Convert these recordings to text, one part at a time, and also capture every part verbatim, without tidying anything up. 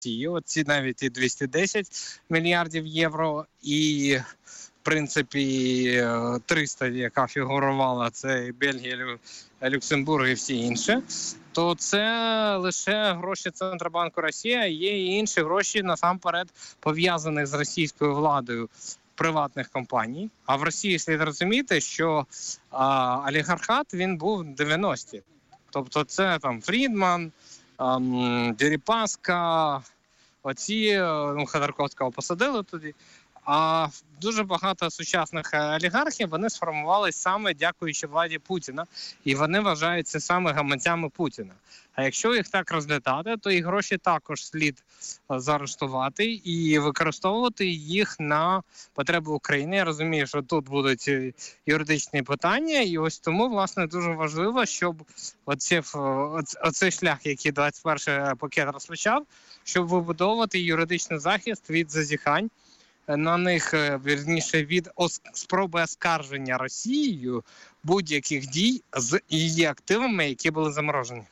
Оці навіть і двісті десять мільярдів євро, і в принципі триста, яка фігурувала, це і Бельгія, Люксембург і всі інші, то це лише гроші Центробанку Росії, а є і інші гроші насамперед пов'язаних з російською владою приватних компаній. А в Росії слід розуміти, що а, олігархат, він був в дев'яності. Тобто це там Фрідман, ам, Дерипаска, оці, ну, Ходорковського посадили тоді. А дуже багато сучасних олігархів, вони сформувалися саме дякуючи владі Путіна. І вони вважаються саме гаманцями Путіна. А якщо їх так розглядати, то і гроші також слід заарештувати і використовувати їх на потреби України. Я розумію, що тут будуть юридичні питання, і ось тому, власне, дуже важливо, щоб оці, оцей шлях, який двадцять перший пакет розпочав, щоб вибудовувати юридичний захист від зазіхань на них, вірніше, від спроби оскарження Росією будь-яких дій з її активами, які були заморожені.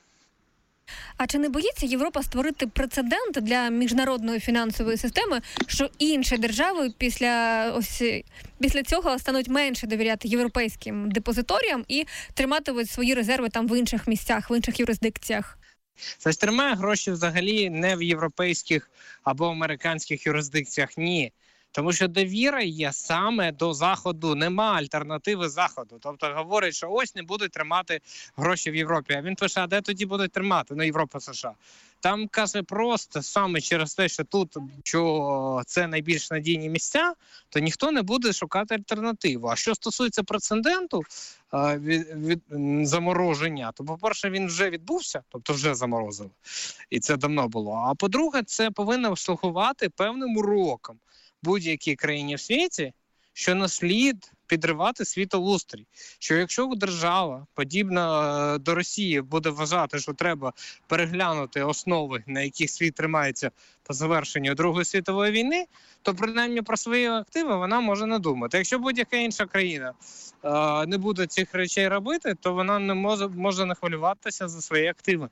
А чи не боїться Європа створити прецедент для міжнародної фінансової системи, що інші держави після ось після цього стануть менше довіряти європейським депозиторіям і триматимуть свої резерви там в інших місцях, в інших юрисдикціях? Це ж тримає гроші взагалі не в європейських або американських юрисдикціях, ні. Тому що довіра є саме до Заходу, нема альтернативи Заходу. Тобто говорить, що ось не будуть тримати гроші в Європі. А він пише, а де тоді будуть тримати? Ну, Європа, США. Там, каже, просто саме через те, що тут що це найбільш надійні місця, то ніхто не буде шукати альтернативу. А що стосується прецеденту від, від замороження, то, по-перше, він вже відбувся, тобто вже заморозили. І це давно було. А по-друге, це повинно слугувати певним уроком будь-якій країні в світі, що не слід підривати світоустрій. Що якщо держава, подібна до Росії, буде вважати, що треба переглянути основи, на яких світ тримається по завершенню Другої світової війни, то принаймні про свої активи вона може не думати. Якщо будь-яка інша країна е- не буде цих речей робити, то вона не може, може не хвилюватися за свої активи.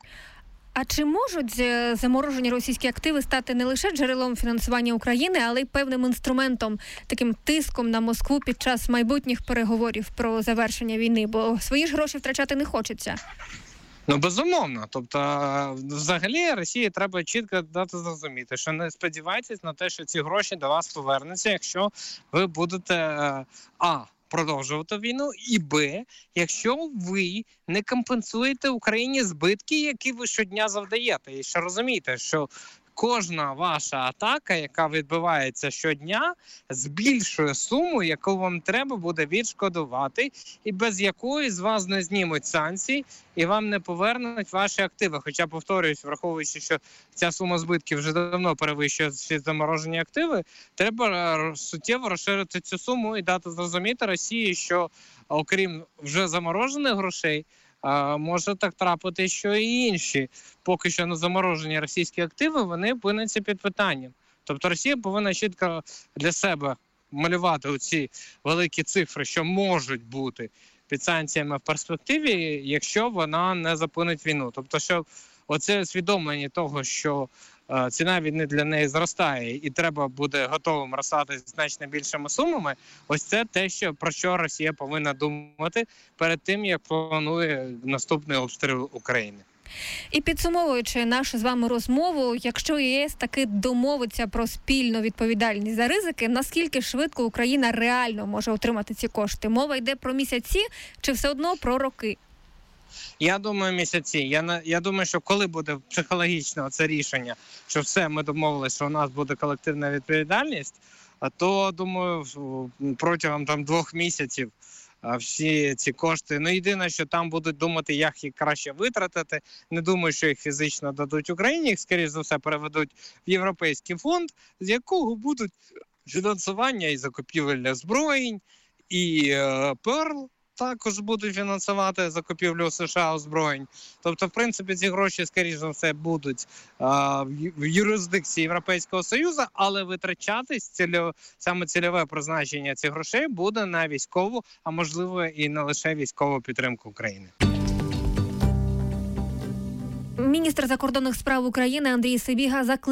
А чи можуть заморожені російські активи стати не лише джерелом фінансування України, але й певним інструментом, таким тиском на Москву під час майбутніх переговорів про завершення війни? Бо свої ж гроші втрачати не хочеться. Ну, безумовно. Тобто, взагалі, Росії треба чітко дати зрозуміти, що не сподівайтесь на те, що ці гроші до вас повернуться, якщо ви будете а продовжувати війну, і б, якщо ви не компенсуєте Україні збитки, які ви щодня завдаєте. І ще розумієте, що кожна ваша атака, яка відбувається щодня, збільшує суму, яку вам треба буде відшкодувати, і без якої з вас не знімуть санкції, і вам не повернуть ваші активи. Хоча, повторююсь, враховуючи, що ця сума збитків вже давно перевищує всі заморожені активи, треба суттєво розширити цю суму і дати зрозуміти Росії, що окрім вже заморожених грошей, може так трапити, що і інші, поки що не заморожені російські активи, вони опиняться під питанням. Тобто Росія повинна чітко для себе малювати оці великі цифри, що можуть бути під санкціями в перспективі, якщо вона не зупинить війну. Тобто, що оце усвідомлення того, що е, ціна війни для неї зростає і треба буде готовим розстатися значно більшими сумами, ось це те, що, про що Росія повинна думати перед тим, як планує наступний обстріл України. І підсумовуючи нашу з вами розмову, якщо ЄС таки домовиться про спільну відповідальність за ризики, наскільки швидко Україна реально може отримати ці кошти? Мова йде про місяці чи все одно про роки? Я думаю, місяці. Я, я думаю, що коли буде психологічно це рішення, що все, ми домовилися, що у нас буде колективна відповідальність, то, думаю, протягом там двох місяців всі ці кошти. Ну, єдине, що там будуть думати, як їх краще витратити. Не думаю, що їх фізично дадуть Україні. Їх, скоріш за все, переведуть в Європейський фонд, з якого будуть фінансування і закупівель озброєнь, і е, Перл також будуть фінансувати закупівлю США озброєнь. Тобто, в принципі, ці гроші, скоріш за все, будуть а, в юрисдикції Європейського Союзу, але витрачатись цільо, саме цільове призначення цих грошей буде на військову, а можливо і не лише військову підтримку України. Міністр закордонних справ України Андрій Сибіга закликав